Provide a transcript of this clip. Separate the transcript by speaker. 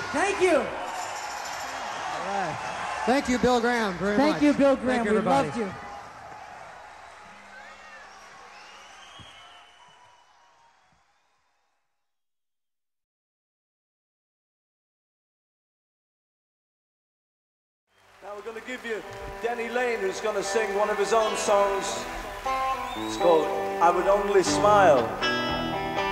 Speaker 1: Thank you.
Speaker 2: All right. Thank you, Bill Graham, very much.
Speaker 1: Thank you, Bill Graham.
Speaker 2: Thank you,
Speaker 1: We
Speaker 2: everybody.
Speaker 1: loved you.
Speaker 3: Now we're going to give you Denny Lane, who's going to sing one of his own songs. It's called I Would Only Smile.